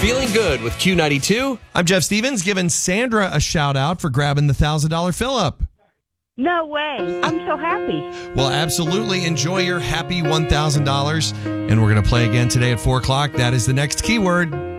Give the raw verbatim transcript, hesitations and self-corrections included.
Feeling good with Q ninety-two. I'm Jeff Stevens, giving Sandra a shout out for grabbing the one thousand dollars fill up. No way. I'm so happy. Well, absolutely. Enjoy your happy one thousand dollars. And we're going to play again today at four o'clock. That is the next keyword.